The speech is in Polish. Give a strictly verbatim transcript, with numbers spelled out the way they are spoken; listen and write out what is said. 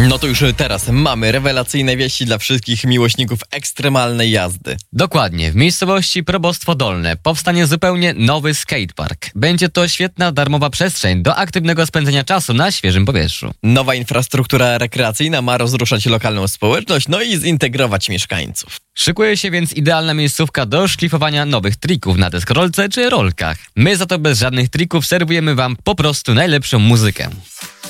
No to już teraz mamy rewelacyjne wieści dla wszystkich miłośników ekstremalnej jazdy. Dokładnie, w miejscowości Probostwo Dolne powstanie zupełnie nowy skatepark. Będzie to świetna, darmowa przestrzeń do aktywnego spędzenia czasu na świeżym powietrzu. Nowa infrastruktura rekreacyjna ma rozruszać lokalną społeczność, no i zintegrować mieszkańców. Szykuje się więc idealna miejscówka do szlifowania nowych trików na deskorolce czy rolkach. My za to bez żadnych trików serwujemy wam po prostu najlepszą muzykę.